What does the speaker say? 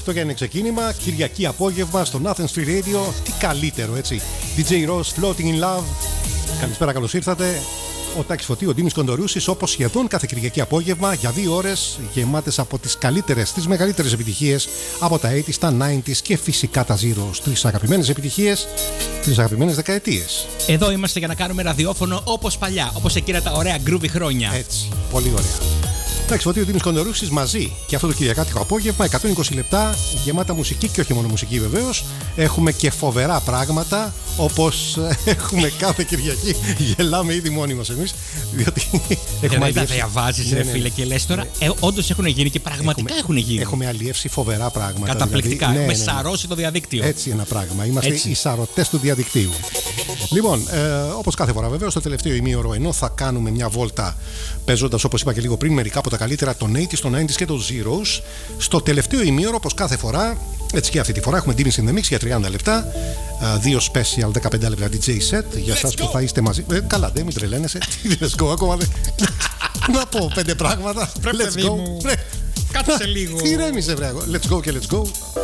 Χριστούγεννα είναι ξεκίνημα. Κυριακή απόγευμα στο Athens Free Radio. Τι καλύτερο, έτσι. DJ Ross, Floating in Love. Καλησπέρα, καλώς ήρθατε. Ο Τάκης Φωτή, ο Ντίμης Κοντορούσης, όπως σχεδόν κάθε Κυριακή απόγευμα, για 2 ώρες γεμάτες από τις καλύτερες, τις μεγαλύτερες επιτυχίες από τα 80s, τα 90s και φυσικά τα Zeros. Τρεις αγαπημένες επιτυχίες, τρεις αγαπημένες δεκαετίες. Εδώ είμαστε για να κάνουμε ραδιόφωνο όπως παλιά, όπως εκείνα τα ωραία groovy χρόνια. Έτσι, πολύ ωραία. Εντάξει, Φωτή, ο Ντίμης Κοντορούσης μαζί και αυτό το κυριακάτικο απόγευμα, 120 λεπτά γεμάτα μουσική και όχι μόνο μουσική βεβαίως. Έχουμε και φοβερά πράγματα, όπως έχουμε κάθε Κυριακή. Γελάμε ήδη μόνοι μας εμείς, διότι έχουμε τα διαβάζεις, ρε φίλε, και λες τώρα, όντως έχουν γίνει και πραγματικά έχουν γίνει. Έχουμε αλλιεύσει φοβερά πράγματα. Καταπληκτικά. Έχουμε σαρώσει το διαδίκτυο. Έτσι ένα πράγμα. Είμαστε οι σαρωτές του διαδικτύου. Λοιπόν, όπως κάθε φορά βεβαίως, στο τελευταίο ημίωρο, ενώ θα κάνουμε μια βόλτα παίζοντας, όπως είπα και λίγο πριν, μερικά από τα καλύτερα των 80s, των 90s και των Zeros, στο τελευταίο ημίωρο, όπως κάθε φορά, έτσι και αυτή τη φορά, έχουμε Dimmy in the Mix για 30 λεπτά. 2 special 15 λεπτά DJ set για εσάς που θα είστε μαζί. Καλά, δεν μην τρελαίνεσαι. Let's go, ακόμα δεν. Να πω 5 πράγματα. Πρέπει, παιδί μου. Κάτσε λίγο. Τι ρέμισε, βρε. Let's go και let's go.